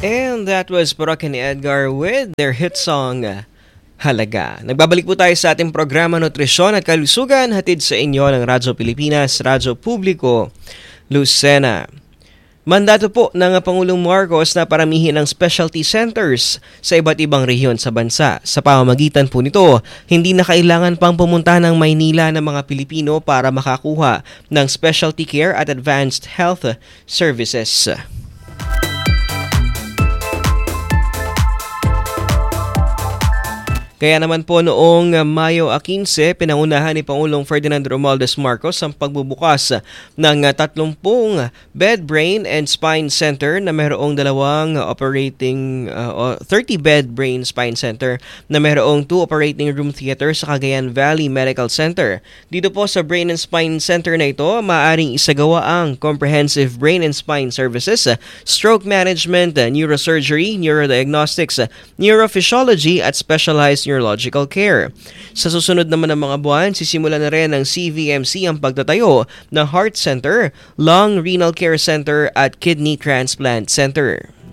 And that was Boracay ni Edgar with their hit song, Halaga. Nagbabalik po tayo sa ating programa Nutrisyon at Kalusugan, hatid sa inyo ng Radyo Pilipinas, Radyo Publiko, Lucena. Mandato po ng Pangulong Marcos na paramihin ang specialty centers sa iba't ibang rehiyon sa bansa. Sa pamamagitan po nito, hindi na kailangan pang pumunta ng Maynila ng mga Pilipino para makakuha ng specialty care at advanced health services. Kaya naman po noong Mayo 15, pinangunahan ni Pangulong Ferdinand Romualdez Marcos ang pagbubukas ng 30 bed brain and spine center na mayroong 30 bed brain spine center na mayroong 2 operating room theater sa Cagayan Valley Medical Center. Dito po sa brain and spine center na ito, maaaring isagawa ang comprehensive brain and spine services, stroke management, neurosurgery, neurodiagnostics, neurophysiology at specialized neurological care. Sa susunod naman ng mga buwan, sisimula na rin ng CVMC ang pagtatayo ng Heart Center, Lung Renal Care Center at Kidney Transplant Center.